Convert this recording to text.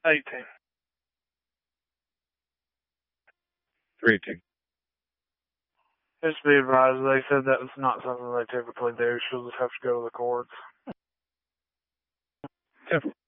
18. 3-2. Just be advised, they said that was not something they typically do. She'll just have to go to the courts. 10-4.